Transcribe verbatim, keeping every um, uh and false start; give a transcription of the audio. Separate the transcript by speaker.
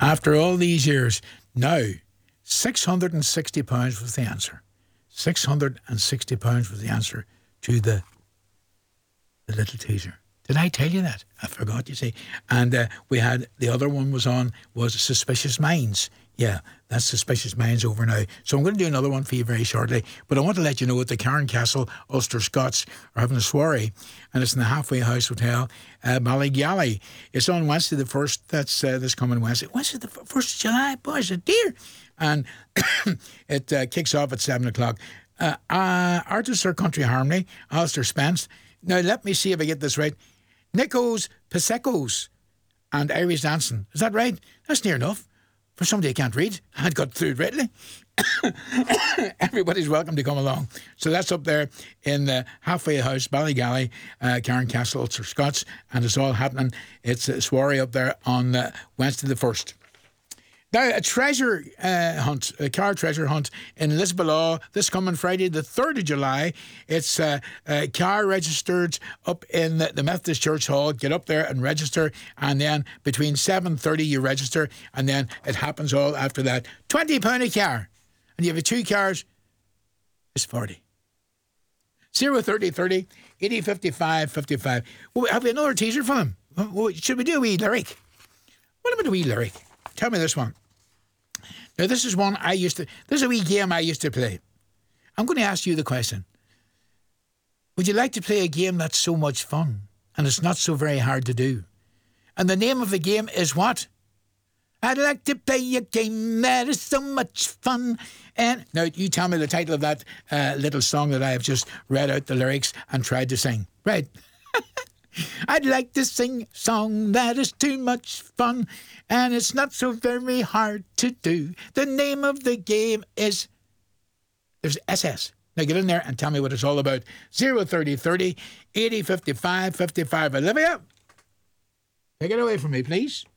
Speaker 1: After all these years, now six hundred sixty pounds was the answer. six hundred sixty pounds was the answer to the, the little teaser. Did I tell you that? I forgot, you see. And uh, we had, the other one was on, was Suspicious Minds. Yeah, that's Suspicious Minds over now. So I'm going to do another one for you very shortly. But I want to let you know that the Carncastle Ulster Scots are having a soiree, and it's in the Halfway House Hotel, uh, Ballygally. It's on Wednesday the first. That's uh, this coming Wednesday. Wednesday the first of July, boys and dear. And it uh, kicks off at seven o'clock. Uh, uh, artists are Country Harmony, Alistair Spence. Now, let me see if I get this right. Nico's Pasecos and Irish Dancing. Is that right? That's near enough. For somebody who can't read, I'd got through it readily. Everybody's welcome to come along. So that's up there in the Halfway House, Ballygally, uh, Carncastle, Ulster Scots, and it's all happening. It's a soiree up there on uh, Wednesday the first. Now, a treasure uh, hunt, a car treasure hunt in Lisbon this coming Friday, the third of July. It's uh, uh, car registered up in the, the Methodist Church Hall. Get up there and register, and then between seven thirty you register, and then it happens all after that. twenty pounds a car, and you have two cars, it's forty. zero thirty thirty, eighty fifty-five fifty-five. Well, have we another teaser for them? Should we do a wee lyric? What about a wee lyric? Tell me this one. Now, this is one I used to... This is a wee game I used to play. I'm going to ask you the question. Would you like to play a game that's so much fun and it's not so very hard to do? And the name of the game is what? I'd like to play a game that is so much fun. And now, you tell me the title of that uh, little song that I have just read out the lyrics and tried to sing. Right. I'd like to sing a song that is too much fun, and it's not so very hard to do. The name of the game is... There's S S. Now get in there and tell me what it's all about. zero thirty thirty, eighty fifty-five fifty-five. Olivia, take it away from me, please.